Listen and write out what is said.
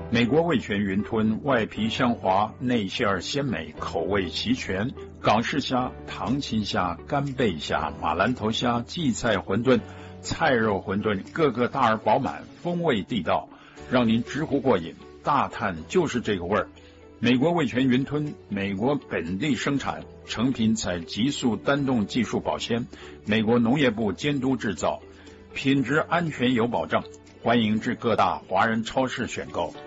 美国味全云吞，外皮香滑，内馅儿鲜美，口味齐全。港式虾、糖青虾、干贝虾、马兰头虾、荠菜馄饨、菜肉馄饨，个个大而饱满，风味地道，让您直呼过瘾。大碳就是这个味儿。美国味全云吞，美国本地生产，成品采急速单冻技术保鲜，美国农业部监督制造，品质安全有保障。欢迎至各大华人超市选购。